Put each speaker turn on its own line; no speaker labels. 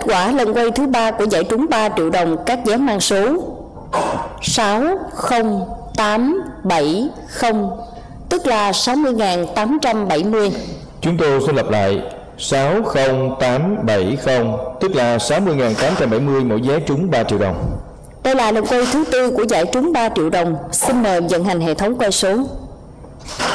quả lần quay thứ 3 của giải trúng 3 triệu đồng các vé mang số 60870, tức là 60.870.
Chúng tôi sẽ lặp lại 60870, tức là 60.870 mỗi vé trúng 3 triệu đồng.
Đây là lần quay thứ 4 của giải trúng 3 triệu đồng. Xin mời vận hành hệ thống quay số.